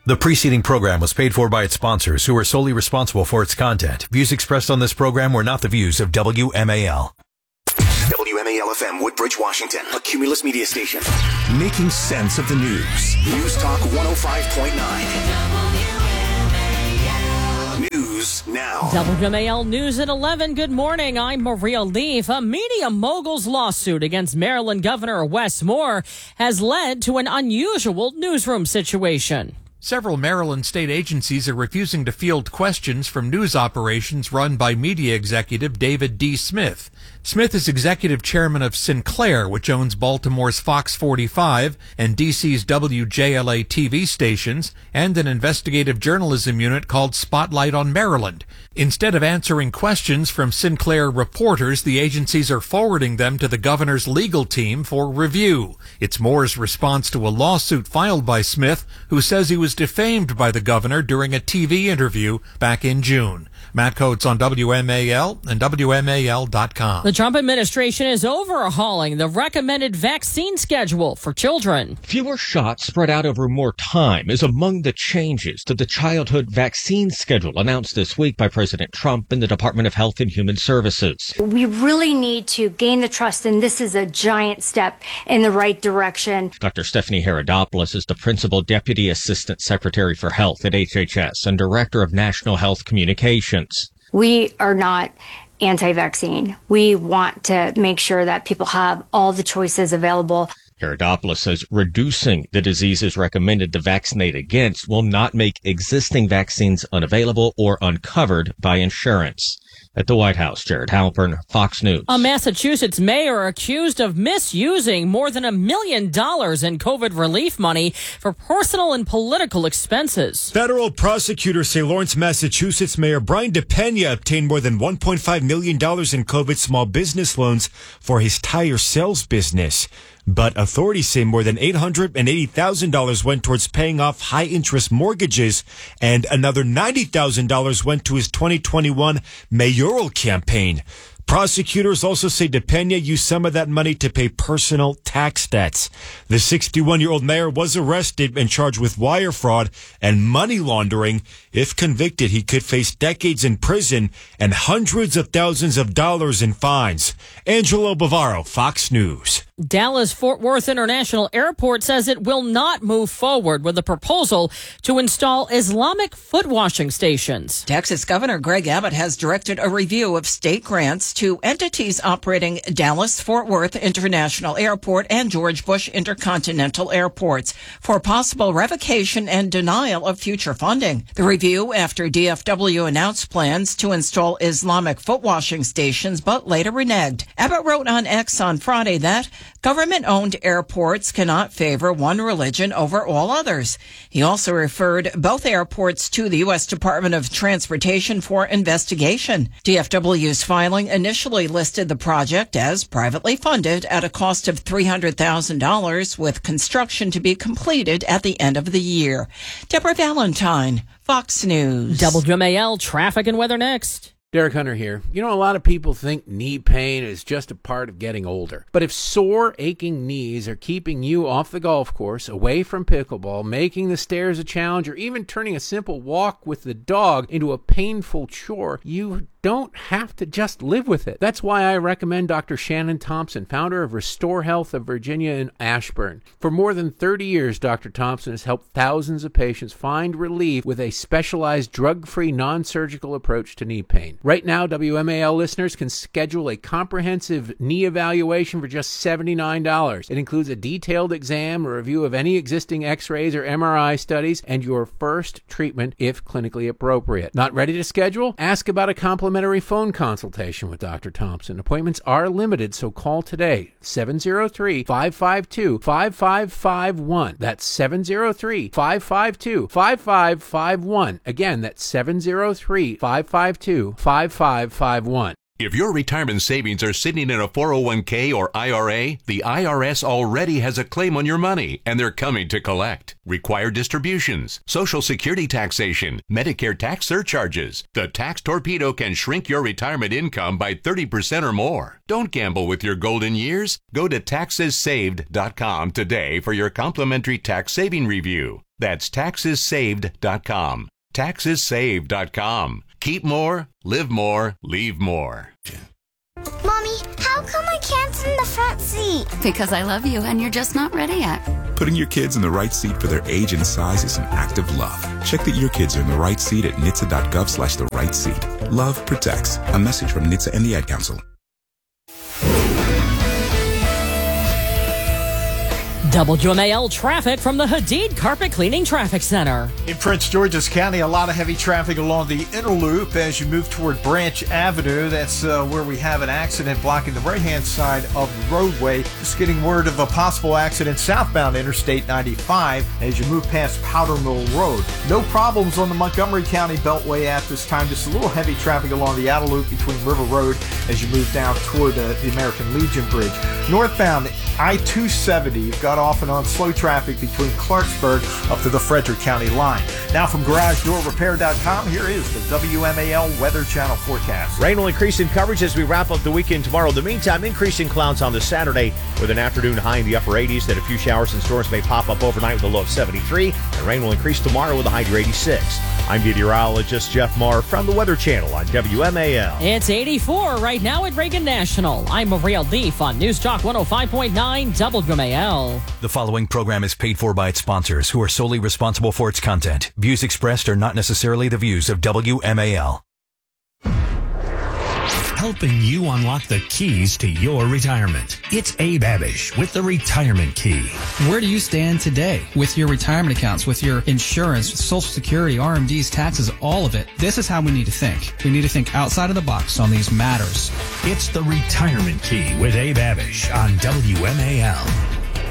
The preceding program was paid for by its sponsors, who are solely responsible for its content. Views expressed on this program were not the views of WMAL. WMAL-FM, Woodbridge, Washington, a Cumulus media station. Making sense of the news. News Talk 105.9. News now. WMAL News at 11. Good morning. I'm Maria Leaf. A media mogul's lawsuit against Maryland Governor Wes Moore has led to an unusual newsroom situation. Several Maryland state agencies are refusing to field questions from news operations run by media executive David D. Smith. Smith is executive chairman of Sinclair, which owns Baltimore's Fox 45 and DC's WJLA TV stations, and an investigative journalism unit called Spotlight on Maryland. Instead of answering questions from Sinclair reporters, the agencies are forwarding them to the governor's legal team for review. It's Moore's response to a lawsuit filed by Smith, who says he was defamed by the governor during a TV interview back in June. Matt Coates on WMAL and WMAL.com. The Trump administration is overhauling the recommended vaccine schedule for children. Fewer shots spread out over more time is among the changes to the childhood vaccine schedule announced this week by President Trump and the Department of Health and Human Services. We really need to gain the trust, and this is a giant step in the right direction. Dr. Stephanie Herodopoulos is the Principal Deputy Assistant Secretary for Health at HHS and Director of National Health Communications. We are not anti-vaccine. We want to make sure that people have all the choices available. Herodopoulos says reducing the diseases recommended to vaccinate against will not make existing vaccines unavailable or uncovered by insurance. At the White House, Jared Halpern, Fox News. A Massachusetts mayor accused of misusing more than $1 million in COVID relief money for personal and political expenses. Federal prosecutors say Lawrence, Massachusetts Mayor Brian DePena obtained more than $1.5 million in COVID small business loans for his tire sales business. But authorities say more than $880,000 went towards paying off high-interest mortgages, and another $90,000 went to his 2021 mayoral campaign. Prosecutors also say DePena used some of that money to pay personal tax debts. The 61-year-old mayor was arrested and charged with wire fraud and money laundering. If convicted, he could face decades in prison and hundreds of thousands of dollars in fines. Angelo Bavaro, Fox News. Dallas-Fort Worth International Airport says it will not move forward with a proposal to install Islamic foot washing stations. Texas Governor Greg Abbott has directed a review of state grants to entities operating Dallas-Fort Worth International Airport and George Bush Intercontinental Airports for possible revocation and denial of future funding. The review after DFW announced plans to install Islamic foot washing stations, but later reneged. Abbott wrote on X on Friday that government-owned airports cannot favor one religion over all others. He also referred both airports to the U.S. Department of Transportation for investigation. DFW's filing initially listed the project as privately funded at a cost of $300,000, with construction to be completed at the end of the year. Deborah Valentine, Fox News. WMAL traffic and weather next. Derek Hunter here. You know, a lot of people think knee pain is just a part of getting older. But if sore, aching knees are keeping you off the golf course, away from pickleball, making the stairs a challenge, or even turning a simple walk with the dog into a painful chore, you don't have to just live with it. That's why I recommend Dr. Shannon Thompson, founder of Restore Health of Virginia in Ashburn. For more than 30 years, Dr. Thompson has helped thousands of patients find relief with a specialized drug-free, non-surgical approach to knee pain. Right now, WMAL listeners can schedule a comprehensive knee evaluation for just $79. It includes a detailed exam, a review of any existing x-rays or MRI studies, and your first treatment if clinically appropriate. Not ready to schedule? Ask about a complimentary phone consultation with Dr. Thompson. Appointments are limited, so call today. 703-552-5551. That's 703-552-5551. Again, that's 703-552-5551. If your retirement savings are sitting in a 401k or IRA, the IRS already has a claim on your money, and they're coming to collect. Required distributions, Social Security taxation, Medicare tax surcharges. The Tax Torpedo can shrink your retirement income by 30% or more. Don't gamble with your golden years. Go to taxessaved.com today for your complimentary tax saving review. That's taxessaved.com. Taxessaved.com. Keep more, live more, leave more. Mommy, how come I can't sit in the front seat? Because I love you and you're just not ready yet. Putting your kids in the right seat for their age and size is an act of love. Check that your kids are in the right seat at NHTSA.gov/the right seat. Love protects. A message from NHTSA and the Ad Council. WMAL traffic from the Hadid Carpet Cleaning Traffic Center. In Prince George's County, a lot of heavy traffic along the inner loop as you move toward Branch Avenue. That's where we have an accident blocking the right-hand side of the roadway. Just getting word of a possible accident southbound Interstate 95 as you move past Powder Mill Road. No problems on the Montgomery County Beltway at this time. Just a little heavy traffic along the outer loop between River Road as you move down toward the American Legion Bridge. Northbound I-270, you've got off and on slow traffic between Clarksburg up to the Frederick County line. Now from GarageDoorRepair.com, here is the WMAL Weather Channel forecast. Rain will increase in coverage as we wrap up the weekend tomorrow. In the meantime, increasing clouds on the Saturday with an afternoon high in the upper 80s. Then a few showers and storms may pop up overnight with a low of 73. And rain will increase tomorrow with a high near 86. I'm meteorologist Jeff Marr from the Weather Channel on WMAL. It's 84 right now at Reagan National. I'm Maria Leaf on News Talk 105.9 WMAL. The following program is paid for by its sponsors, who are solely responsible for its content. Views expressed are not necessarily the views of WMAL. Helping you unlock the keys to your retirement. It's Abe Abish with the Retirement Key. Where do you stand today with your retirement accounts, with your insurance, Social Security, RMDs, taxes, all of it? This is how we need to think. We need to think outside of the box on these matters. It's the Retirement Key with Abe Abish on WMAL.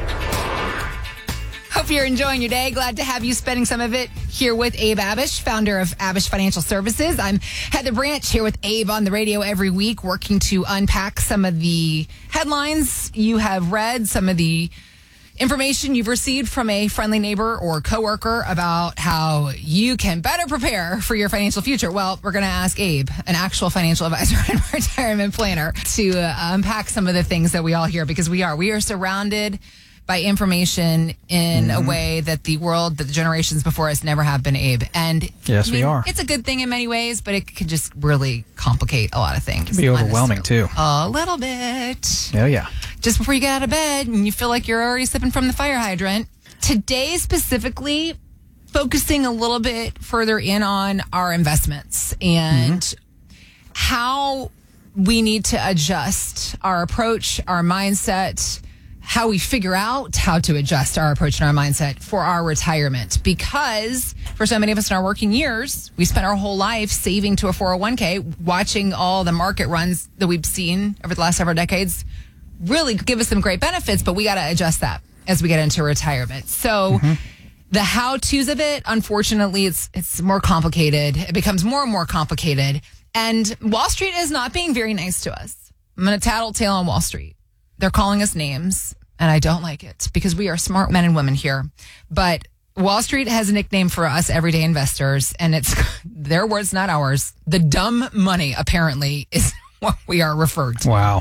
Hope you're enjoying your day. Glad to have you spending some of it here with Abe Abish, founder of Abish Financial Services. I'm Heather Branch here with Abe on the radio every week, working to unpack some of the headlines you have read, some of the information you've received from a friendly neighbor or coworker about how you can better prepare for your financial future. Well, we're going to ask Abe, an actual financial advisor and retirement planner, to unpack some of the things that we all hear, because we are surrounded by information in a way that the generations before us never have been, Abe. And yes, we are. It's a good thing in many ways, but it can just really complicate a lot of things. It can be overwhelming too. A little bit. Oh, yeah. Just before you get out of bed and you feel like you're already sipping from the fire hydrant. Today specifically, focusing a little bit further in on our investments and how we need to adjust our approach, our mindset, how we figure out how to adjust our approach and our mindset for our retirement. Because for so many of us in our working years, we spent our whole life saving to a 401k, watching all the market runs that we've seen over the last several decades really give us some great benefits, but we got to adjust that as we get into retirement. So the how-tos of it, unfortunately, it's more complicated. It becomes more and more complicated. And Wall Street is not being very nice to us. I'm going to tattletale on Wall Street. They're calling us names, and I don't like it because we are smart men and women here. But Wall Street has a nickname for us everyday investors, and it's their words, not ours. The dumb money, apparently, is what we are referred to. Wow.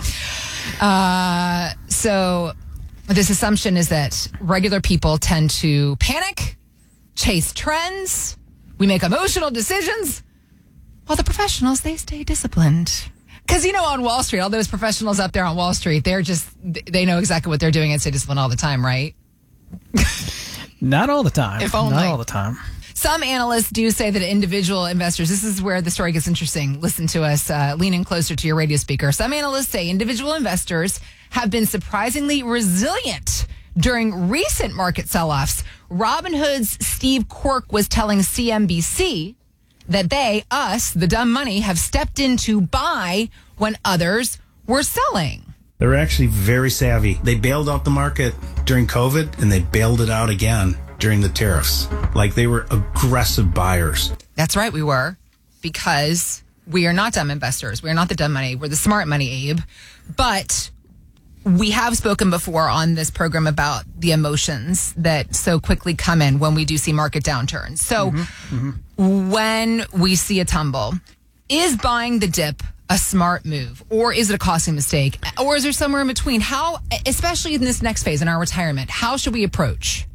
So this assumption is that regular people tend to panic, chase trends, we make emotional decisions, while the professionals, they stay disciplined. Because, on Wall Street, all those professionals up there on Wall Street, they know exactly what they're doing and stay disciplined all the time, right? Not all the time. If only. Not all the time. Some analysts do say that individual investors, this is where the story gets interesting. Listen to us, leaning closer to your radio speaker. Some analysts say individual investors have been surprisingly resilient during recent market sell-offs. Robinhood's Steve Quirk was telling CNBC that they, us, the dumb money, have stepped in to buy when others were selling. They're actually very savvy. They bailed out the market during COVID, and they bailed it out again during the tariffs. Like, they were aggressive buyers. That's right, we were. Because we are not dumb investors. We are not the dumb money. We're the smart money, Abe. But we have spoken before on this program about the emotions that so quickly come in when we do see market downturns. So when we see a tumble, is buying the dip a smart move, or is it a costly mistake, or is there somewhere in between? How, especially in this next phase in our retirement, how should we approach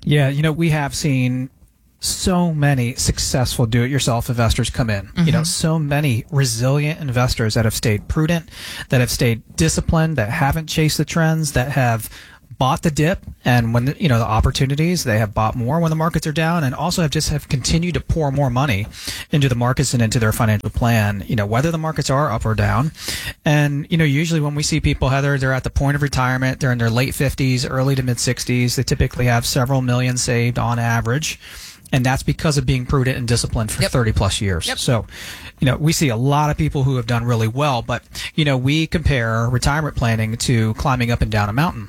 Yeah, we have seen so many successful do-it-yourself investors come in. So many resilient investors that have stayed prudent, that have stayed disciplined, that haven't chased the trends, that have bought the dip, and when the opportunities, they have bought more when the markets are down, and also have continued to pour more money into the markets and into their financial plan, whether the markets are up or down. And usually when we see people, Heather, they're at the point of retirement, they're in their late 50s, early to mid 60s. They typically have several million saved on average, and that's because of being prudent and disciplined for 30 plus years. So we see a lot of people who have done really well, but we compare retirement planning to climbing up and down a mountain.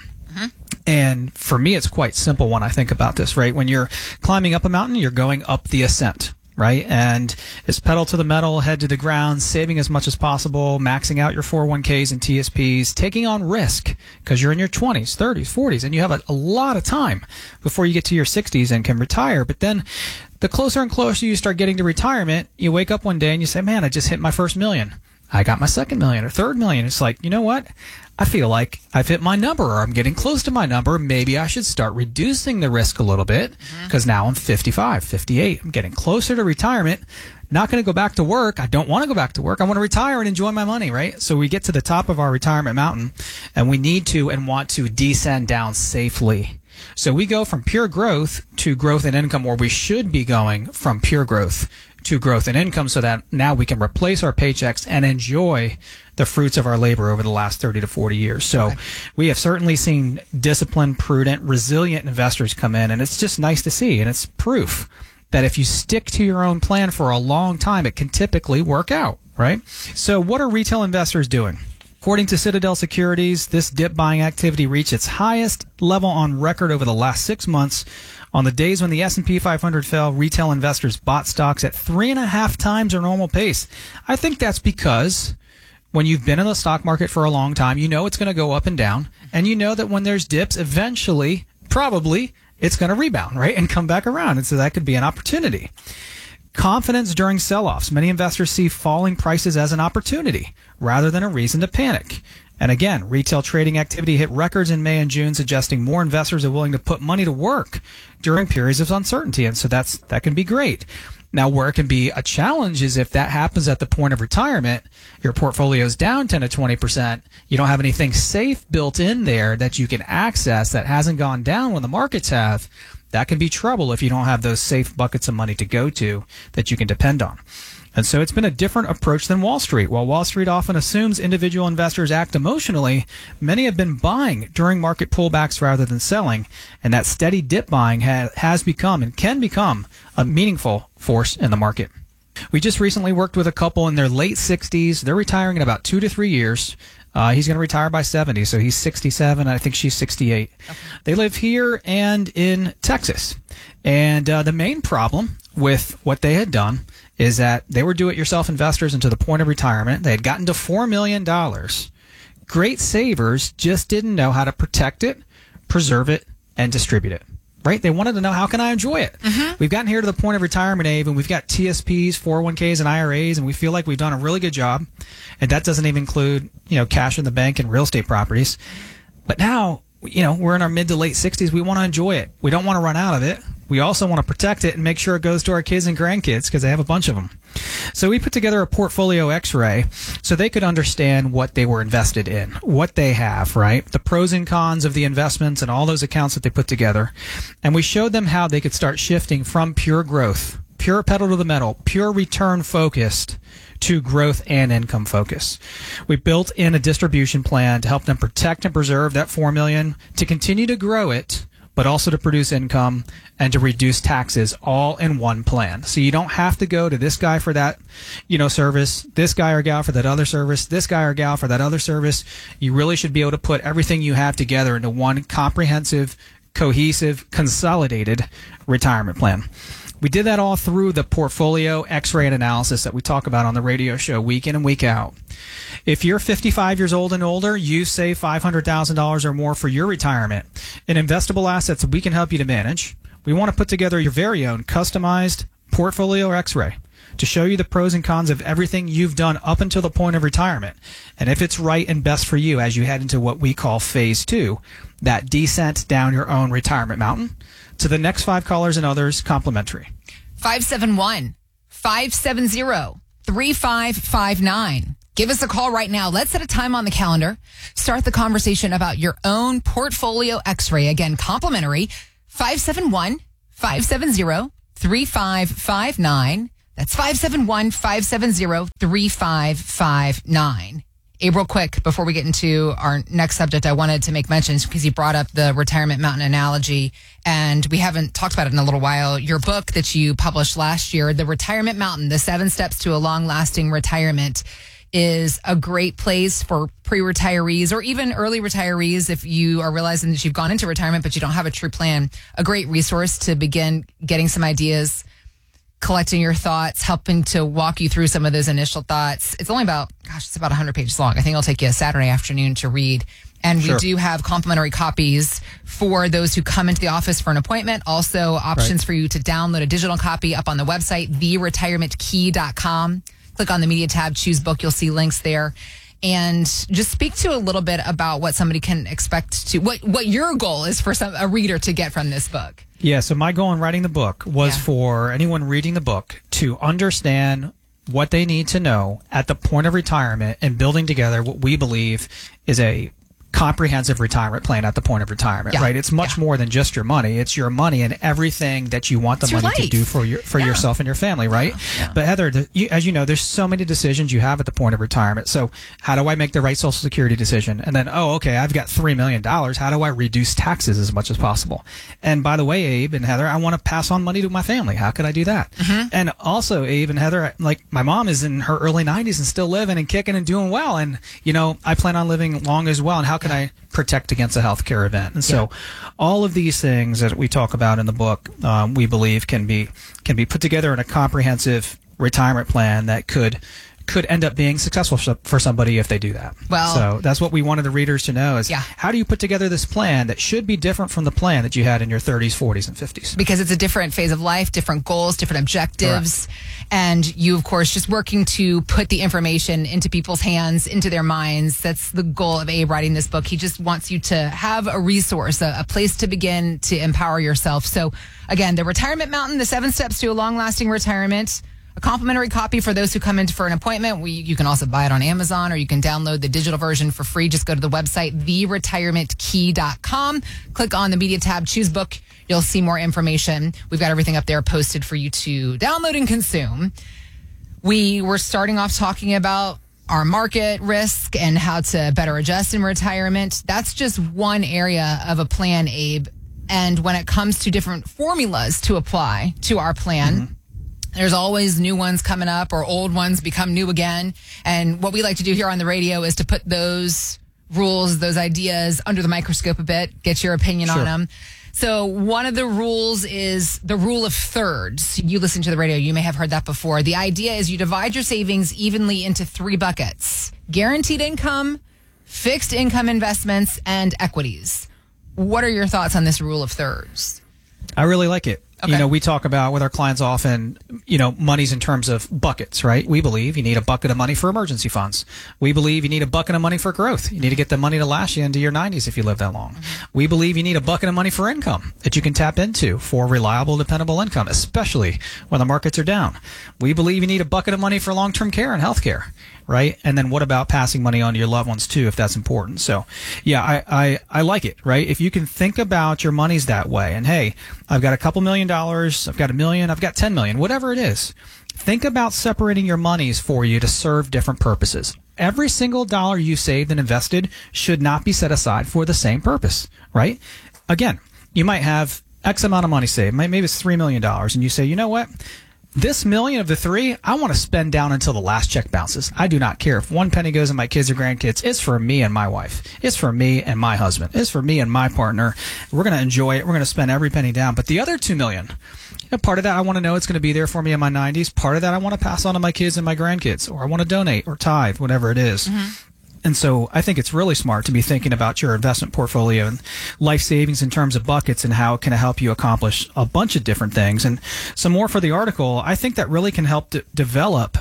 And for me, it's quite simple when I think about this, right? When you're climbing up a mountain, you're going up the ascent, right? And it's pedal to the metal, head to the ground, saving as much as possible, maxing out your 401ks and TSPs, taking on risk because you're in your 20s, 30s, 40s, and you have a lot of time before you get to your 60s and can retire. But then the closer and closer you start getting to retirement, you wake up one day and you say, man, I just hit my first million. I got my second million or third million. It's like, you know what? I feel like I've hit my number, or I'm getting close to my number. Maybe I should start reducing the risk a little bit because now I'm 55, 58. I'm getting closer to retirement. Not going to go back to work. I don't want to go back to work. I want to retire and enjoy my money, right? So we get to the top of our retirement mountain, and we need to and want to descend down safely. So we go from pure growth to growth and income, or we should be going from pure growth to growth and income, so that now we can replace our paychecks and enjoy the fruits of our labor over the last 30 to 40 years. So we have certainly seen disciplined, prudent, resilient investors come in, and it's just nice to see. And it's proof that if you stick to your own plan for a long time, it can typically work out, right? So what are retail investors doing? According to Citadel Securities, this dip buying activity reached its highest level on record over the last 6 months. On the days when the S&P 500 fell, retail investors bought stocks at 3.5 times their normal pace. I think that's because when you've been in the stock market for a long time, you know it's going to go up and down, and you know that when there's dips, eventually, probably, it's going to rebound, right, and come back around. And so that could be an opportunity. Confidence during sell-offs. Many investors see falling prices as an opportunity rather than a reason to panic. And again, retail trading activity hit records in May and June, suggesting more investors are willing to put money to work during periods of uncertainty. And so that can be great. Now, where it can be a challenge is if that happens at the point of retirement, your portfolio is down 10 to 20%. You don't have anything safe built in there that you can access that hasn't gone down when the markets have. That can be trouble if you don't have those safe buckets of money to go to that you can depend on. And so it's been a different approach than Wall Street. While Wall Street often assumes individual investors act emotionally, many have been buying during market pullbacks rather than selling. And that steady dip buying has become and can become a meaningful force in the market. We just recently worked with a couple in their late 60s. They're retiring in about 2 to 3 years. He's going to retire by 70, so he's 67. I think she's 68. Okay. They live here and in Texas. And the main problem with what they had done is that they were do-it-yourself investors until the point of retirement. They had gotten to $4 million. Great savers, just didn't know how to protect it, preserve it, and distribute it. Right? They wanted to know, how can I enjoy it? We've gotten here to the point of retirement, Abe, and we've got TSPs, 401ks, and IRAs, and we feel like we've done a really good job. And that doesn't even include, cash in the bank and real estate properties. But now, we're in our mid to late 60s. We want to enjoy it. We don't want to run out of it. We also want to protect it and make sure it goes to our kids and grandkids because they have a bunch of them. So we put together a portfolio X-ray so they could understand what they were invested in, what they have, right? The pros and cons of the investments and all those accounts that they put together. And we showed them how they could start shifting from pure growth, pure pedal to the metal, pure return focused to growth and income focus. We built in a distribution plan to help them protect and preserve that $4 million, to continue to grow it, but also to produce income and to reduce taxes all in one plan. So you don't have to go to this guy for that, service, this guy or gal for that other service, this guy or gal for that other service. You really should be able to put everything you have together into one comprehensive, cohesive, consolidated retirement plan. We did that all through the portfolio X-ray analysis that we talk about on the radio show week in and week out. If you're 55 years old and older, you save $500,000 or more for your retirement in investable assets that we can help you to manage. We want to put together your very own customized portfolio X-ray to show you the pros and cons of everything you've done up until the point of retirement, and if it's right and best for you as you head into what we call phase 2, that descent down your own retirement mountain, To the next 5 callers and others, complimentary. 571-570-3559. Give us a call right now. Let's set a time on the calendar. Start the conversation about your own portfolio x-ray. Again, complimentary. 571-570-3559. That's 571-570-3559. Abe, real quick, before we get into our next subject, I wanted to make mentions because you brought up the retirement mountain analogy, and we haven't talked about it in a little while. Your book that you published last year, The Retirement Mountain, The 7 Steps to a Long-Lasting Retirement, is a great place for pre-retirees or even early retirees if you are realizing that you've gone into retirement but you don't have a true plan. A great resource to begin getting some ideas, collecting your thoughts, helping to walk you through some of those initial thoughts. It's only about 100 pages long. I think it'll take you a Saturday afternoon to read. And we do have complimentary copies for those who come into the office for an appointment. Also options for you to download a digital copy up on the website, theretirementkey.com. Click on the media tab, choose book. You'll see links there. And just speak to a little bit about what somebody can expect to, what your goal is for a reader to get from this book. Yeah, so my goal in writing the book was for anyone reading the book to understand what they need to know at the point of retirement and building together what we believe is a comprehensive retirement plan at the point of retirement, right? It's much more than just your money. It's your money and everything that you want the money to do for yourself and your family, right? But Heather, as you know, there's so many decisions you have at the point of retirement. So how do I make the right Social Security decision? And then, I've got $3 million. How do I reduce taxes as much as possible? And by the way, Abe and Heather, I want to pass on money to my family. How could I do that? And also, Abe and Heather, like my mom is in her early 90s and still living and kicking and doing well. And, I plan on living long as well. And how can I protect against a healthcare event? And so all of these things that we talk about in the book, we believe can be put together in a comprehensive retirement plan that could end up being successful for somebody if they do that. Well, so that's what we wanted the readers to know is how do you put together this plan that should be different from the plan that you had in your 30s, 40s, and 50s? Because it's a different phase of life, different goals, different objectives. And you, of course, just working to put the information into people's hands, into their minds. That's the goal of Abe writing this book. He just wants you to have a resource, a place to begin to empower yourself. So again, The Retirement Mountain, The 7 Steps to a Long-Lasting Retirement. A complimentary copy for those who come in for an appointment. You can also buy it on Amazon, or you can download the digital version for free. Just go to the website, theretirementkey.com. Click on the media tab, choose book. You'll see more information. We've got everything up there posted for you to download and consume. We were starting off talking about our market risk and how to better adjust in retirement. That's just one area of a plan, Abe. And when it comes to different formulas to apply to our plan, there's always new ones coming up, or old ones become new again. And what we like to do here on the radio is to put those rules, those ideas under the microscope a bit, get your opinion on them. So one of the rules is the rule of thirds. You listen to the radio, you may have heard that before. The idea is you divide your savings evenly into 3 buckets: guaranteed income, fixed income investments, and equities. What are your thoughts on this rule of thirds? I really like it. Okay. We talk about with our clients often, monies in terms of buckets, right? We believe you need a bucket of money for emergency funds. We believe you need a bucket of money for growth. You need to get the money to last you into your 90s if you live that long. We believe you need a bucket of money for income that you can tap into for reliable, dependable income, especially when the markets are down. We believe you need a bucket of money for long-term care and health care, right? And then what about passing money on to your loved ones too, if that's important? So I like it, right? If you can think about your monies that way, and hey, I've got a couple $1 million, I've got $1 million, I've got 10 million, whatever it is. Think about separating your monies for you to serve different purposes. Every single dollar you saved and invested should not be set aside for the same purpose, right? Again, you might have X amount of money saved. Maybe it's $3 million, and you say, you know what? This $1 million of the 3, I want to spend down until the last check bounces. I do not care if 1 penny goes in my kids or grandkids. It's for me and my wife. It's for me and my husband. It's for me and my partner. We're going to enjoy it. We're going to spend every penny down. But the other $2 million, part of that I want to know it's going to be there for me in my 90s. Part of that I want to pass on to my kids and my grandkids, or I want to donate or tithe, whatever it is. And so I think it's really smart to be thinking about your investment portfolio and life savings in terms of buckets and how it can help you accomplish a bunch of different things. And some more for the article, I think that really can help develop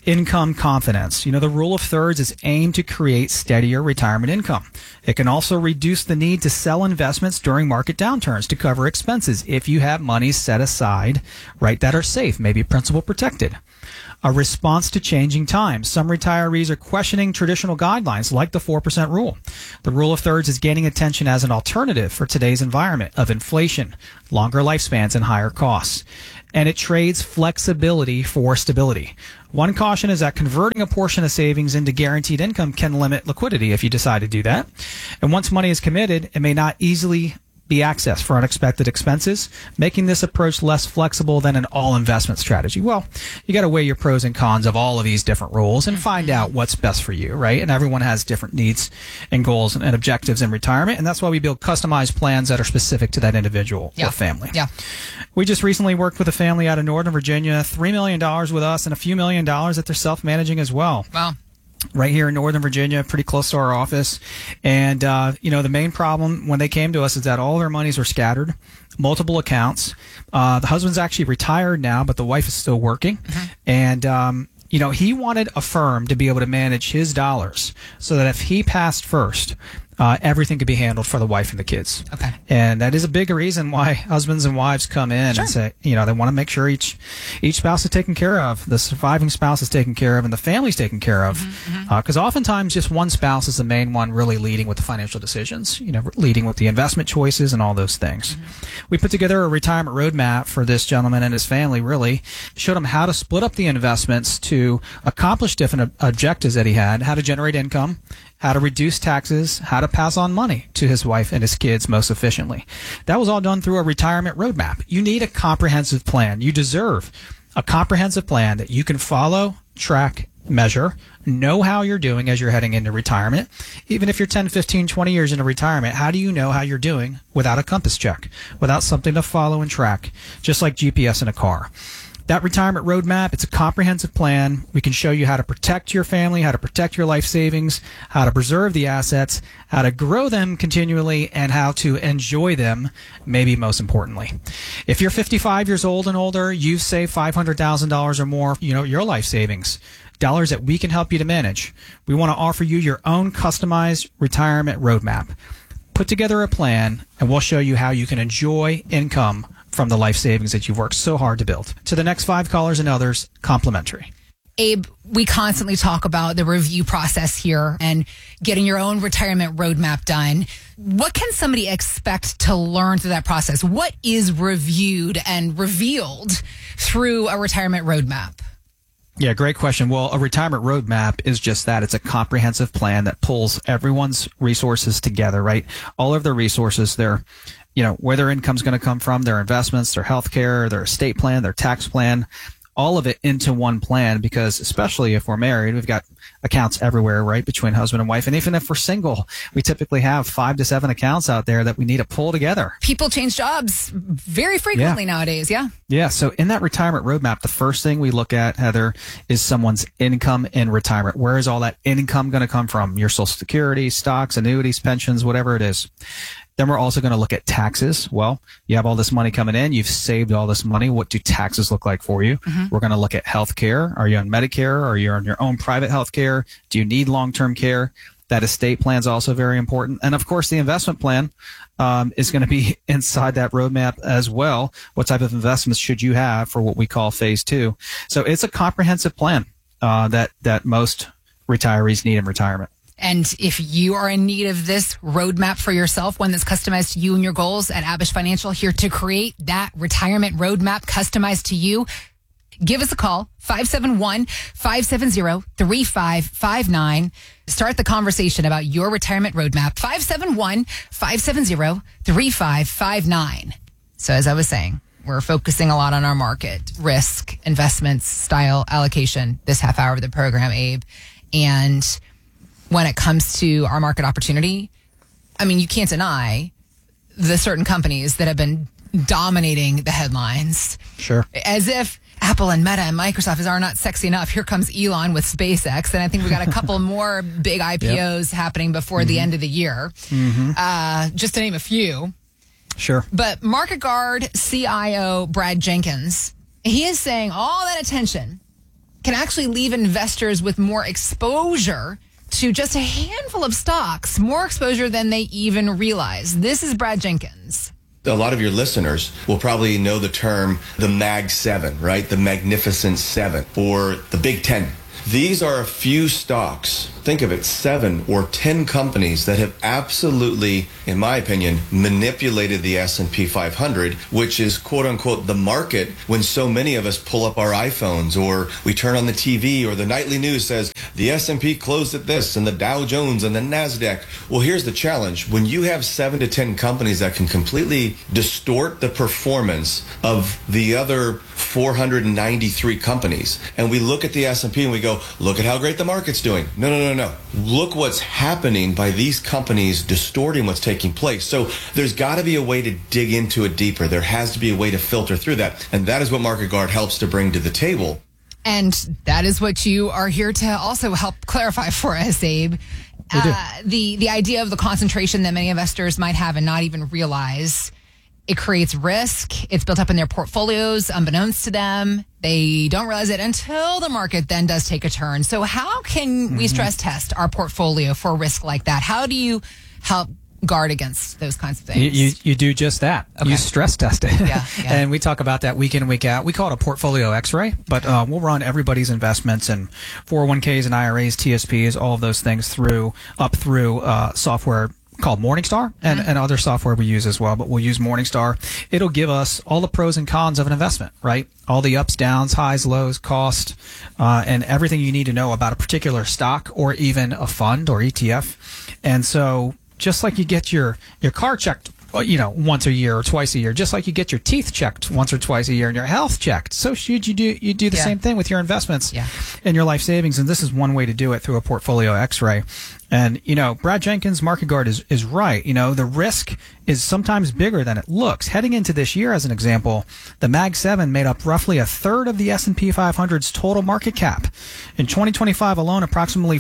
Income confidence. The rule of thirds is aimed to create steadier retirement income. It can also reduce the need to sell investments during market downturns to cover expenses if you have money set aside, right, that are safe, maybe principal protected. A response to changing times. Some retirees are questioning traditional guidelines like the 4% rule. The rule of thirds is gaining attention as an alternative for today's environment of inflation, longer lifespans, and higher costs. And it trades flexibility for stability. One caution is that converting a portion of savings into guaranteed income can limit liquidity if you decide to do that. And once money is committed, it may not easily be accessed for unexpected expenses, making this approach less flexible than an all-investment strategy. Well, you got to weigh your pros and cons of all of these different rules and find out what's best for you, right? And everyone has different needs and goals and objectives in retirement, and that's why we build customized plans that are specific to that individual or family. Yeah. We just recently worked with a family out of Northern Virginia, $3 million with us and a few $1 million that they're self-managing as well. Wow. Right here in Northern Virginia, pretty close to our office. And, the main problem when they came to us is that all their monies were scattered, multiple accounts. The husband's actually retired now, but the wife is still working. And, he wanted a firm to be able to manage his dollars so that if he passed first, everything could be handled for the wife and the kids. Okay. And that is a big reason why husbands and wives come in and say, they want to make sure each spouse is taken care of, the surviving spouse is taken care of, and the family's taken care of. Because oftentimes just one spouse is the main one really leading with the financial decisions, leading with the investment choices and all those things. We put together a retirement roadmap for this gentleman and his family, really showed him how to split up the investments to accomplish different objectives that he had, how to generate income, how to reduce taxes, how to pass on money to his wife and his kids most efficiently. That was all done through a retirement roadmap. You need a comprehensive plan. You deserve a comprehensive plan that you can follow, track, measure, know how you're doing as you're heading into retirement. Even if you're 10, 15, 20 years into retirement, how do you know how you're doing without a compass check, without something to follow and track, just like GPS in a car? That retirement roadmap, it's a comprehensive plan. We can show you how to protect your family, how to protect your life savings, how to preserve the assets, how to grow them continually, and how to enjoy them, maybe most importantly. If you're 55 years old and older, you've saved $500,000 or more, your life savings, dollars that we can help you to manage. We want to offer you your own customized retirement roadmap. Put together a plan, and we'll show you how you can enjoy income from the life savings that you've worked so hard to build. To the next 5 callers and others, complimentary. Abe, we constantly talk about the review process here and getting your own retirement roadmap done. What can somebody expect to learn through that process? What is reviewed and revealed through a retirement roadmap? Yeah, great question. Well, a retirement roadmap is just that. It's a comprehensive plan that pulls everyone's resources together, right? All of their resources, their where their income's going to come from, their investments, their health care, their estate plan, their tax plan, all of it into one plan, because especially if we're married, we've got accounts everywhere, right, between husband and wife. And even if we're single, we typically have 5 to 7 accounts out there that we need to pull together. People change jobs very frequently nowadays, Yeah, so in that retirement roadmap, the first thing we look at, Heather, is someone's income in retirement. Where is all that income going to come from? Your Social Security, stocks, annuities, pensions, whatever it is. Then we're also going to look at taxes. Well, you have all this money coming in. You've saved all this money. What do taxes look like for you? We're going to look at health care. Are you on Medicare? Are you on your own private health care? Do you need long-term care? That estate plan is also very important. And of course, the investment plan is going to be inside that roadmap as well. What type of investments should you have for what we call phase 2? So it's a comprehensive plan that most retirees need in retirement. And if you are in need of this roadmap for yourself, one that's customized to you and your goals, at Abish Financial, here to create that retirement roadmap customized to you, give us a call, 571-570-3559. Start the conversation about your retirement roadmap, 571-570-3559. So as I was saying, we're focusing a lot on our market, risk, investments, style, allocation, this half hour of the program, Abe. And when it comes to our market opportunity, I mean, you can't deny the certain companies that have been dominating the headlines. Sure. As if Apple and Meta and Microsoft are not sexy enough. Here comes Elon with SpaceX. And I think we got a couple more big IPOs happening before the end of the year. Just to name a few. Sure. But Market Guard CIO Brad Jenkins, he is saying all that attention can actually leave investors with more exposure to just a handful of stocks, more exposure than they even realize. This is Brad Jenkins. A lot of your listeners will probably know the term the Mag 7, right? The Magnificent 7 or the Big 10. These are a few stocks, think of it, 7 or 10 companies that have absolutely, in my opinion, manipulated the S&P 500, which is quote unquote the market when so many of us pull up our iPhones or we turn on the TV or the nightly news says the S&P closed at this and the Dow Jones and the NASDAQ. Well, here's the challenge. When you have 7 to 10 companies that can completely distort the performance of the other 493 companies, and we look at the S&P and we go, look at how great the market's doing. No. Look what's happening by these companies distorting what's taking place. So there's got to be a way to dig into it deeper. There has to be a way to filter through that. And that is what Market Guard helps to bring to the table. And that is what you are here to also help clarify for us, Abe. The idea of the concentration that many investors might have and not even realize. It creates risk. It's built up in their portfolios, unbeknownst to them. They don't realize it until the market then does take a turn. So how can we stress test our portfolio for a risk like that? How do you help guard against those kinds of things? You do just that. Okay. You stress test it. Yeah. And we talk about that week in and week out. We call it a portfolio x-ray, but we'll run everybody's investments and 401ks and IRAs, TSPs, all of those things through software called Morningstar and other software we use as well, but we'll use Morningstar. It'll give us all the pros and cons of an investment, right? All the ups, downs, highs, lows, cost, and everything you need to know about a particular stock or even a fund or ETF. And so just like you get your car checked, once a year or twice a year, just like you get your teeth checked once or twice a year and your health checked, so should you do the same thing with your investments and your life savings. And this is one way to do it through a portfolio x-ray. And, Brad Jenkins, Market Guard is right. The risk is sometimes bigger than it looks. Heading into this year, as an example, the Mag 7 made up roughly a third of the S&P 500's total market cap. In 2025 alone, approximately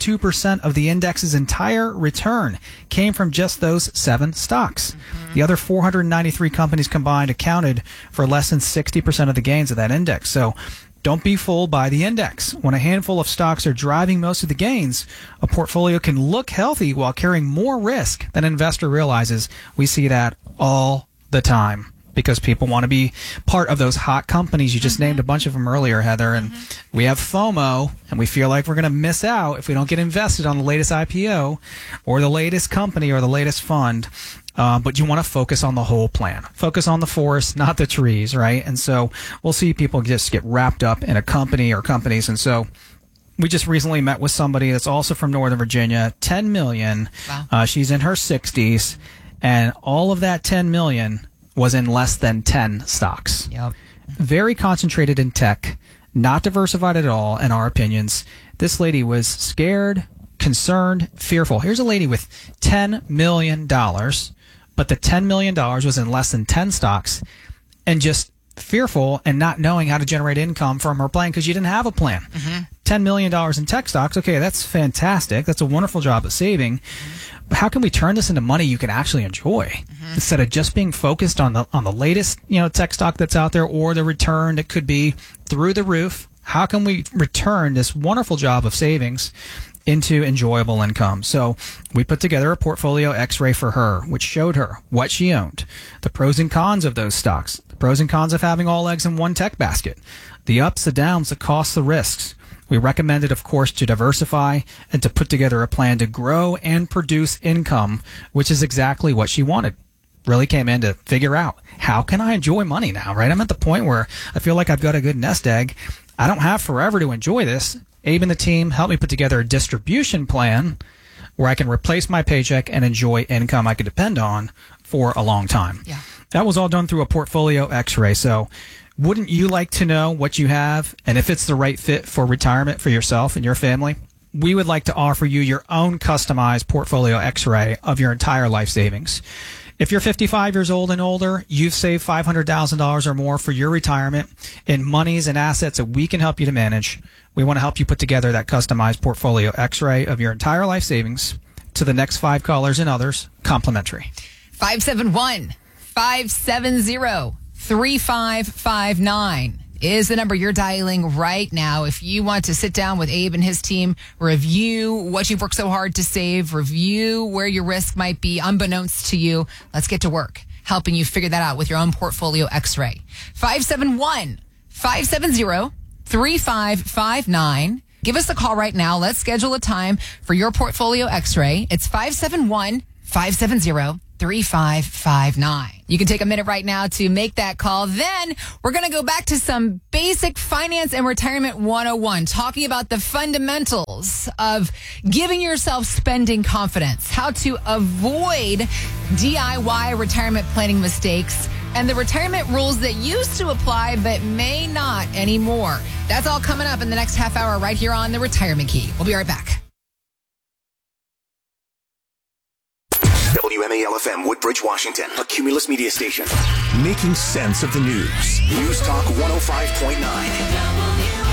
42% of the index's entire return came from just those 7 stocks. The other 493 companies combined accounted for less than 60% of the gains of that index. So don't be fooled by the index. When a handful of stocks are driving most of the gains, a portfolio can look healthy while carrying more risk than an investor realizes. We see that all the time because people want to be part of those hot companies. You just named a bunch of them earlier, Heather, and we have FOMO, and we feel like we're going to miss out if we don't get invested on the latest IPO or the latest company or the latest fund. But you want to focus on the whole plan. Focus on the forest, not the trees, right? And so we'll see people just get wrapped up in a company or companies. And so we just recently met with somebody that's also from Northern Virginia, 10 million. Wow. She's in her 60s, and all of that 10 million was in less than 10 stocks. Yep. Very concentrated in tech, not diversified at all, in our opinions. This lady was scared, concerned, fearful. Here's a lady with $10 million. But the $10 million was in less than 10 stocks and just fearful and not knowing how to generate income from her plan because you didn't have a plan. $10 million in tech stocks. Okay, that's fantastic. That's a wonderful job at saving. But how can we turn this into money you can actually enjoy instead of just being focused on the latest, tech stock that's out there or the return that could be through the roof? How can we return this wonderful job of savings into enjoyable income? So we put together a portfolio x-ray for her, which showed her what she owned, the pros and cons of those stocks, the pros and cons of having all eggs in one tech basket, the ups, the downs, the costs, the risks. We recommended, of course, to diversify and to put together a plan to grow and produce income, which is exactly what she wanted. Really came in to figure out, how can I enjoy money now, right? I'm at the point where I feel like I've got a good nest egg. I don't have forever to enjoy this. Abe and the team helped me put together a distribution plan where I can replace my paycheck and enjoy income I could depend on for a long time. Yeah. That was all done through a portfolio x-ray. So wouldn't you like to know what you have and if it's the right fit for retirement for yourself and your family? We would like to offer you your own customized portfolio x-ray of your entire life savings. If you're 55 years old and older, you've saved $500,000 or more for your retirement in monies and assets that we can help you to manage. We want to help you put together that customized portfolio x-ray of your entire life savings. To the next 5 callers and others, complimentary. 571-570-3559 is the number you're dialing right now. If you want to sit down with Abe and his team, review what you've worked so hard to save, review where your risk might be unbeknownst to you, let's get to work helping you figure that out with your own portfolio x-ray. 571-570-3559. Give us a call right now. Let's schedule a time for your portfolio x-ray. It's 571-570-3559. You can take a minute right now to make that call. Then we're going to go back to some basic finance and retirement 101, talking about the fundamentals of giving yourself spending confidence, how to avoid DIY retirement planning mistakes, and the retirement rules that used to apply but may not anymore. That's all coming up in the next half hour right here on The Retirement Key. We'll be right back. WMAL-FM Woodbridge, Washington, a Cumulus media station. Making sense of the news. News Talk 105.9.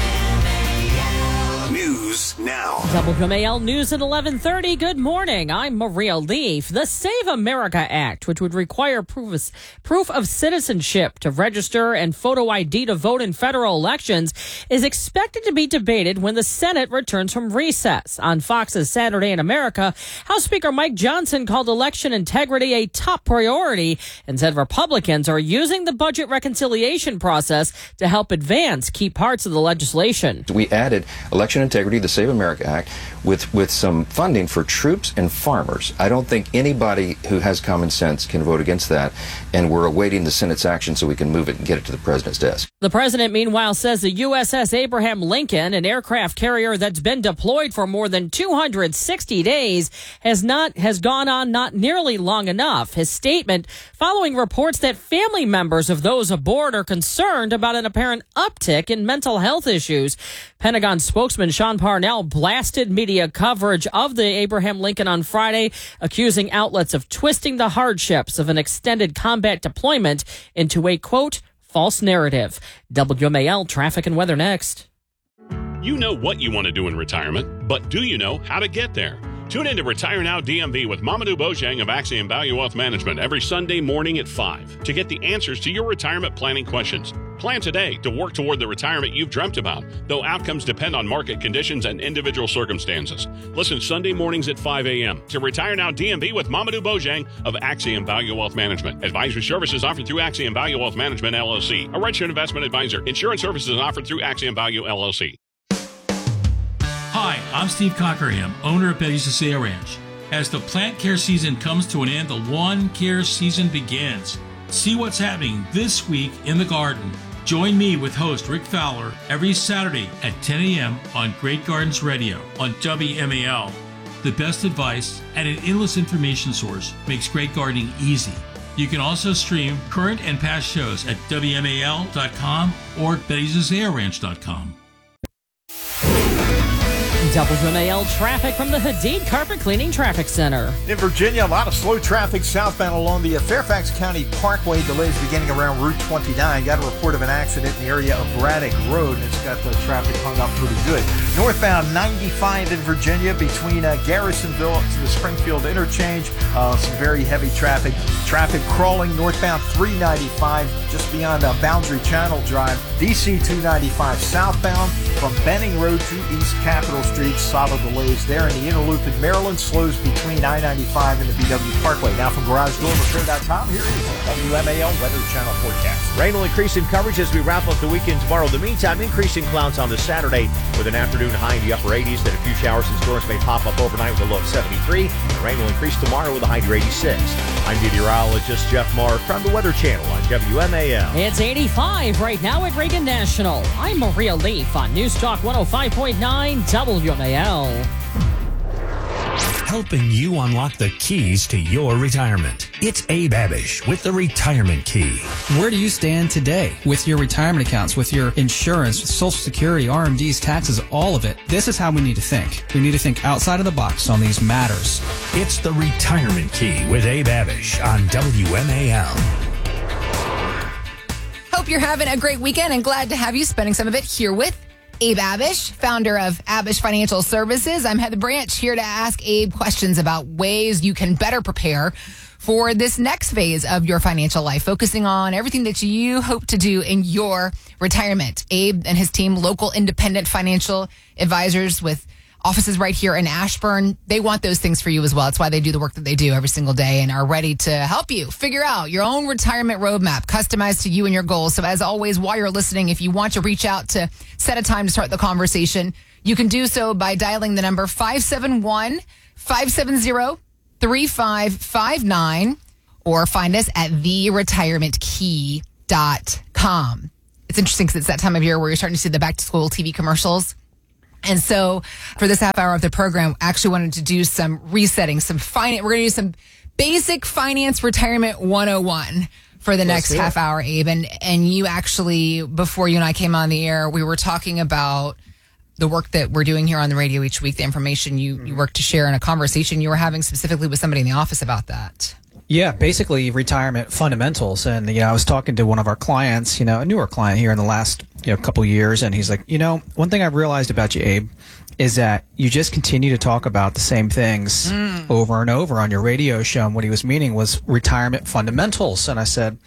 News now. WMAL News at 11:30. Good morning. I'm Maria Leaf. The Save America Act, which would require proof of citizenship to register and photo ID to vote in federal elections, is expected to be debated when the Senate returns from recess. On Fox's Saturday in America, House Speaker Mike Johnson called election integrity a top priority and said Republicans are using the budget reconciliation process to help advance key parts of the legislation. We added election integrity, the Save America Act, with some funding for troops and farmers. I don't think anybody who has common sense can vote against that, and we're awaiting the Senate's action so we can move it and get it to the president's desk. The president, meanwhile, says the USS Abraham Lincoln, an aircraft carrier that's been deployed for more than 260 days, has gone on not nearly long enough. His statement following reports that family members of those aboard are concerned about an apparent uptick in mental health issues. Pentagon spokesman Sean Parnell blasted media coverage of the Abraham Lincoln on Friday, accusing outlets of twisting the hardships of an extended combat deployment into a, quote, false narrative. WMAL traffic and weather next. You know what you want to do in retirement, but do you know how to get there? Tune in to Retire Now DMV with Mamadou Bojang of Axiom Value Wealth Management every Sunday morning at 5 to get the answers to your retirement planning questions. Plan today to work toward the retirement you've dreamt about, though outcomes depend on market conditions and individual circumstances. Listen Sunday mornings at 5 a.m. to Retire Now DMV with Mamadou Bojang of Axiom Value Wealth Management. Advisory services offered through Axiom Value Wealth Management, LLC, a registered investment advisor. Insurance services offered through Axiom Value, LLC. Hi, I'm Steve Cockerham, owner of Betty's Cicea Ranch. As the plant care season comes to an end, the lawn care season begins. See what's happening this week in the garden. Join me with host Rick Fowler every Saturday at 10 a.m. on Great Gardens Radio on WMAL. The best advice and an endless information source makes great gardening easy. You can also stream current and past shows at WMAL.com or Betty'sCiceaRanch.com. WMAL traffic from the Hadid Carpet Cleaning Traffic Center. In Virginia, a lot of slow traffic southbound along the Fairfax County Parkway. Delays beginning around Route 29. Got a report of an accident in the area of Braddock Road, and it's got the traffic hung up pretty good. Northbound 95 in Virginia between Garrisonville to the Springfield interchange. Some very heavy traffic. Traffic crawling northbound 395 just beyond Boundary Channel Drive. DC 295 southbound from Benning Road to East Capitol Street. Solid delays there. In the inner loop in Maryland, slows between I-95 and the BW Parkway. Now from GarageDoorRepair.com, here is the WMAL Weather Channel forecast. Rain will increase in coverage as we wrap up the weekend tomorrow. In the meantime, increasing clouds on the Saturday with an afternoon high in the upper 80s. Then a few showers and storms may pop up overnight with a low of 73. The rain will increase tomorrow with a high near 86. I'm meteorologist Jeff Marr from the Weather Channel on WMAL. It's 85 right now at Reagan National. I'm Maria Leaf on News Talk 105.9 WMAL. Helping you unlock the keys to your retirement. It's Abe Abish with the Retirement Key. Where do you stand today with your retirement accounts, with your insurance, with Social Security, RMDs, taxes, all of it? This is how we need to think. We need to think outside of the box on these matters. It's the Retirement Key with Abe Abish on WMAL. Hope you're having a great weekend and glad to have you spending some of it here with Abe Abish, founder of Abish Financial Services. I'm Heather Branch, here to ask Abe questions about ways you can better prepare for this next phase of your financial life, focusing on everything that you hope to do in your retirement. Abe and his team, local independent financial advisors with offices right here in Ashburn, they want those things for you as well. That's why they do the work that they do every single day and are ready to help you figure out your own retirement roadmap, customized to you and your goals. So as always, while you're listening, if you want to reach out to set a time to start the conversation, you can do so by dialing the number 571-570-3559 or find us at theretirementkey.com. It's interesting because it's that time of year where you're starting to see the back-to-school TV commercials. And so for this half hour of the program, I actually wanted to do some resetting, some finance. We're going to do some basic finance retirement 101 for the next half hour, Abe. And you actually, before you and I came on the air, we were talking about the work that we're doing here on the radio each week, the information you work to share, in a conversation you were having specifically with somebody in the office about that. Yeah, basically retirement fundamentals. And, I was talking to one of our clients, a newer client here in the last, couple of years. And he's like, one thing I've realized about you, Abe, is that you just continue to talk about the same things over and over on your radio show. And what he was meaning was retirement fundamentals. And I said,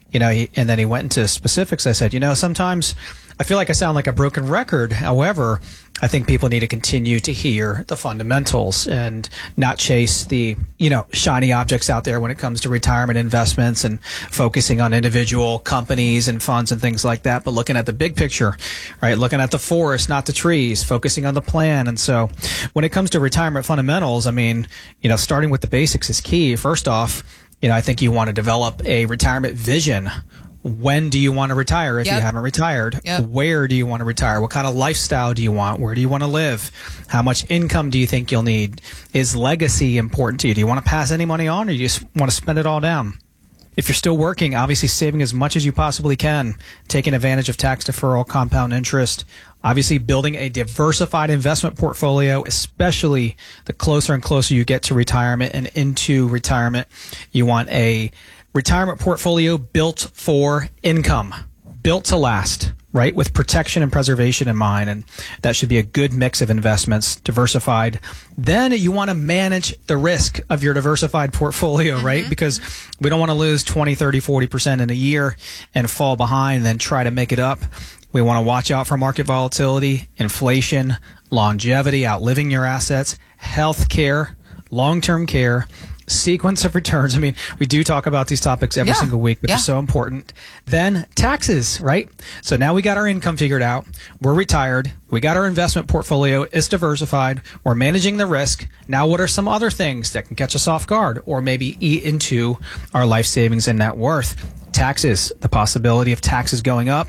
and then he went into specifics. I said, sometimes I feel like I sound like a broken record. However, I think people need to continue to hear the fundamentals and not chase the, shiny objects out there when it comes to retirement investments and focusing on individual companies and funds and things like that, but looking at the big picture, right? Looking at the forest, not the trees, focusing on the plan. And so when it comes to retirement fundamentals, starting with the basics is key. First off, I think you want to develop a retirement vision. When do you want to retire if you haven't retired? Where do you want to retire? What kind of lifestyle do you want? Where do you want to live? How much income do you think you'll need? Is legacy important to you? Do you want to pass any money on, or do you just want to spend it all down? If you're still working, obviously saving as much as you possibly can, taking advantage of tax deferral, compound interest, obviously building a diversified investment portfolio, especially the closer and closer you get to retirement and into retirement. You want a retirement portfolio built for income, built to last, right? With protection and preservation in mind. And that should be a good mix of investments, diversified. Then you want to manage the risk of your diversified portfolio, right? Because we don't want to lose 20, 30, 40% in a year and fall behind and then try to make it up. We want to watch out for market volatility, inflation, longevity, outliving your assets, health care, long-term care, sequence of returns. We do talk about these topics every single week, but they're so important. Then taxes, right? So now we got our income figured out. We're retired. We got our investment portfolio. It's diversified. We're managing the risk. Now what are some other things that can catch us off guard or maybe eat into our life savings and net worth? Taxes, the possibility of taxes going up,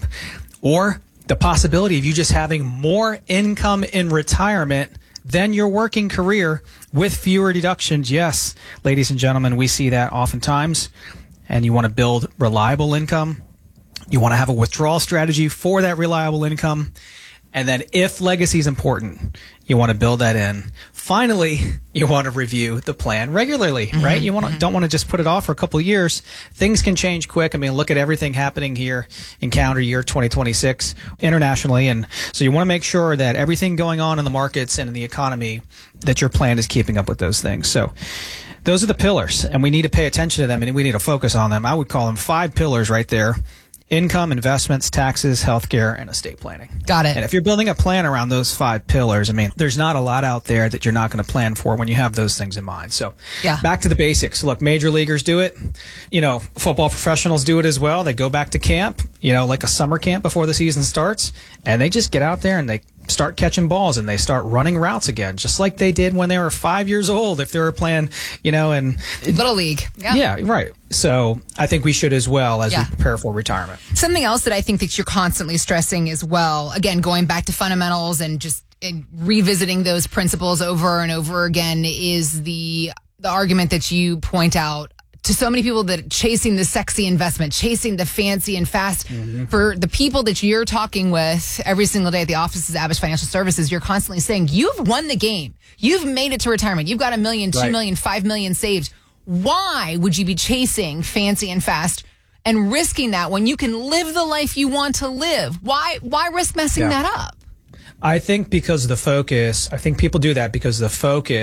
or the possibility of you just having more income in retirement than your working career with fewer deductions. Yes, ladies and gentlemen, we see that oftentimes. And you want to build reliable income. You want to have a withdrawal strategy for that reliable income. And then if legacy is important, you want to build that in. Finally, you want to review the plan regularly, right? You don't want to just put it off for a couple of years. Things can change quick. Look at everything happening here in calendar year 2026 internationally. And so you want to make sure that everything going on in the markets and in the economy, that your plan is keeping up with those things. So those are the pillars, and we need to pay attention to them, and we need to focus on them. I would call them 5 pillars right there. Income, investments, taxes, healthcare, and estate planning. Got it. And if you're building a plan around those 5 pillars, there's not a lot out there that you're not going to plan for when you have those things in mind. So back to the basics. Look, major leaguers do it. Football professionals do it as well. They go back to camp, like a summer camp before the season starts, and they just get out there and they start catching balls and they start running routes again, just like they did when they were 5 years old, if they were playing, in Little League. Yeah, right. So I think we should as well as we prepare for retirement. Something else that I think that you're constantly stressing as well, again, going back to fundamentals and just revisiting those principles over and over again, is the argument that you point out to so many people that chasing the sexy investment, chasing the fancy and fast. For the people that you're talking with every single day at the offices of Abish Financial Services, you're constantly saying, you've won the game. You've made it to retirement. You've got $1 million, $2 million, $5 million saved. Why would you be chasing fancy and fast and risking that when you can live the life you want to live? Why risk messing that up? I think because the focus, I think people do that because the focus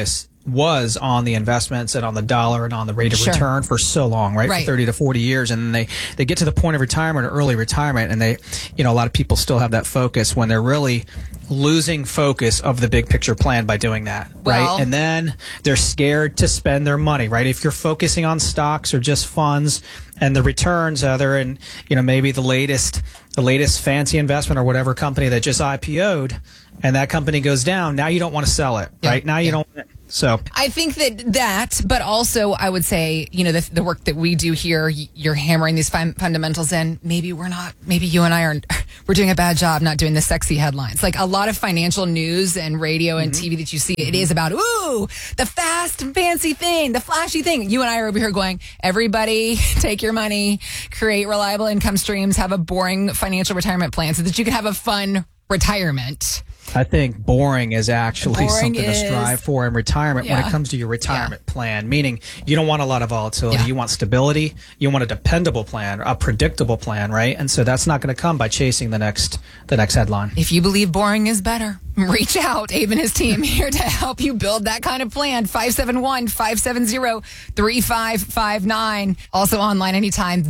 was on the investments and on the dollar and on the rate of return for so long, right? For 30 to 40 years. And then they get to the point of retirement or early retirement, and a lot of people still have that focus when they're really losing focus of the big picture plan by doing that, right? And then they're scared to spend their money, right? If you're focusing on stocks or just funds and the returns, they're in, maybe the latest fancy investment or whatever company that just IPO'd, and that company goes down, now you don't want to sell it, right? Now you don't. So I think that, but also I would say, the work that we do here, you're hammering these fundamentals in. Maybe you and I we're doing a bad job not doing the sexy headlines. Like a lot of financial news and radio and TV that you see, it is about, the fast and fancy thing, the flashy thing. You and I are over here going, everybody take your money, create reliable income streams, have a boring financial retirement plan so that you can have a fun retirement. I think boring is actually something to strive for in retirement when it comes to your retirement plan, meaning you don't want a lot of volatility. You want stability. You want a dependable plan, a predictable plan, right? And so that's not going to come by chasing the next headline. If you believe boring is better, reach out. Abe and his team here to help you build that kind of plan. 571-570-3559. Also online anytime,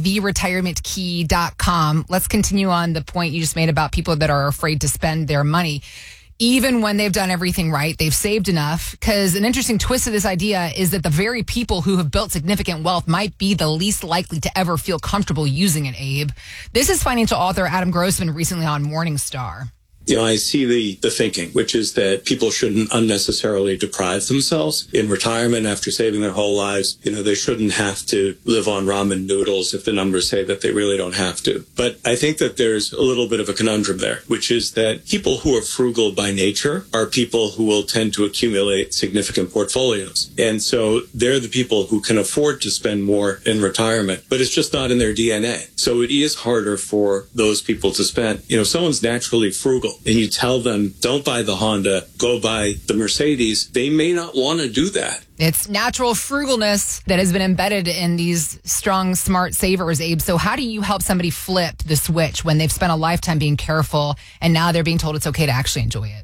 theretirementkey.com. Let's continue on the point you just made about people that are afraid to spend their money. Even when they've done everything right, they've saved enough. Because an interesting twist of this idea is that the very people who have built significant wealth might be the least likely to ever feel comfortable using it, Abe. This is financial author Adam Grossman recently on Morningstar. I see the thinking, which is that people shouldn't unnecessarily deprive themselves in retirement after saving their whole lives. They shouldn't have to live on ramen noodles if the numbers say that they really don't have to. But I think that there's a little bit of a conundrum there, which is that people who are frugal by nature are people who will tend to accumulate significant portfolios. And so they're the people who can afford to spend more in retirement, but it's just not in their DNA. So it is harder for those people to spend. If someone's naturally frugal, and you tell them, don't buy the Honda, go buy the Mercedes, they may not want to do that. It's natural frugalness that has been embedded in these strong, smart savers, Abe. So how do you help somebody flip the switch when they've spent a lifetime being careful and now they're being told it's okay to actually enjoy it?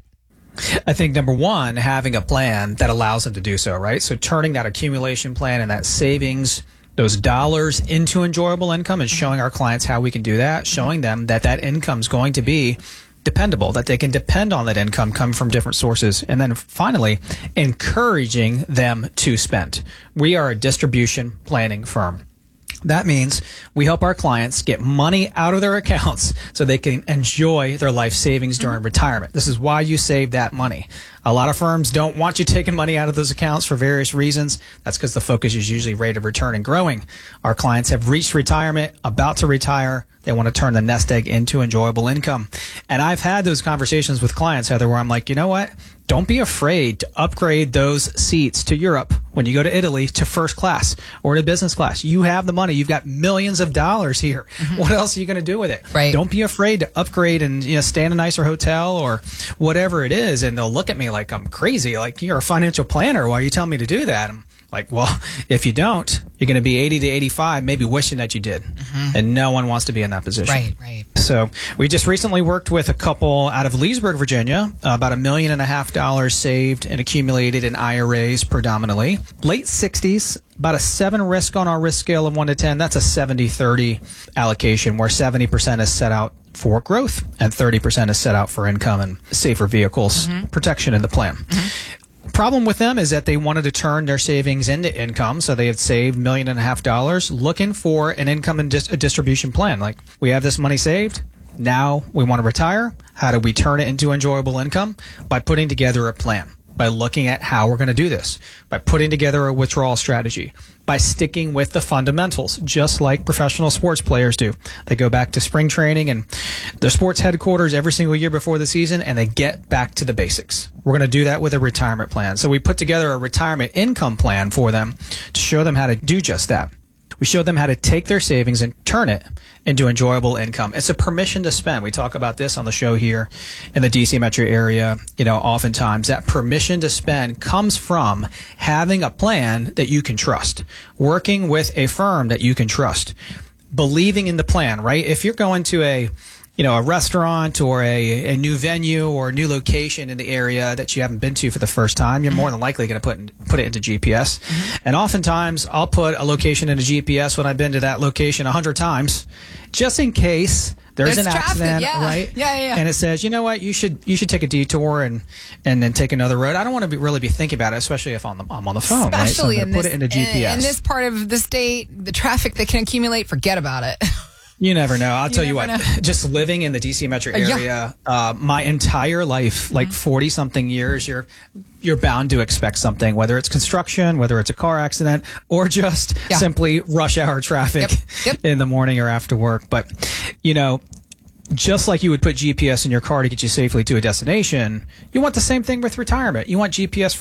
I think number one, having a plan that allows them to do so, right? So turning that accumulation plan and that savings, those dollars into enjoyable income, and showing our clients how we can do that, showing them that income is going to be dependable, that they can depend on that income come from different sources. And then finally, encouraging them to spend. We are a distribution planning firm. That means we help our clients get money out of their accounts so they can enjoy their life savings during retirement. This is why you save that money. A lot of firms don't want you taking money out of those accounts for various reasons. That's because the focus is usually rate of return and growing. Our clients have reached retirement, about to retire. They want to turn the nest egg into enjoyable income. And I've had those conversations with clients, Heather, where I'm like, you know what? Don't be afraid to upgrade those seats to Europe when you go to Italy to first class or to business class. You have the money. You've got millions of dollars here. Mm-hmm. What else are you going to do with it? Right. Don't be afraid to upgrade and stay in a nicer hotel or whatever it is. And they'll look at me like I'm crazy. Like, you're a financial planner. Why are you telling me to do that? I'm like, well, if you don't, you're going to be 80 to 85, maybe wishing that you did. Mm-hmm. And no one wants to be in that position. Right. So we just recently worked with a couple out of Leesburg, Virginia, about $1.5 million saved and accumulated in IRAs predominantly. Late 60s, about a 7 risk on our risk scale of 1 to 10. That's a 70-30 allocation where 70% is set out for growth and 30% is set out for income and safer vehicles, protection in the plan. Problem with them is that they wanted to turn their savings into income, so they had saved $1.5 million, looking for an income and a distribution plan. Like, we have this money saved, now we want to retire. How do we turn it into enjoyable income? By putting together a plan, by looking at how we're going to do this, by putting together a withdrawal strategy, by sticking with the fundamentals, just like professional sports players do. They go back to spring training and their sports headquarters every single year before the season, and they get back to the basics. We're going to do that with a retirement plan. So we put together a retirement income plan for them to show them how to do just that. We show them how to take their savings and turn it into enjoyable income. It's a permission to spend. We talk about this on the show here in the DC metro area. Oftentimes that permission to spend comes from having a plan that you can trust, working with a firm that you can trust, believing in the plan, right? If you're going to a a restaurant or a new venue or a new location in the area that you haven't been to for the first time, you're more than likely going to put it into GPS. And oftentimes I'll put a location into GPS when I've been to that location 100 times, just in case there's an accident, right? Yeah. And it says, you know what, you should take a detour and then take another road. I don't want to really be thinking about it, especially if I'm on the phone. Especially right? So put it into GPS. In this part of the state, the traffic that can accumulate, forget about it. You never know. I'll tell you what, just living in the DC metro area, my entire life, like 40 something years, you're bound to expect something, whether it's construction, whether it's a car accident, or just simply rush hour traffic in the morning or after work. But, just like you would put GPS in your car to get you safely to a destination, you want the same thing with retirement. You want GPS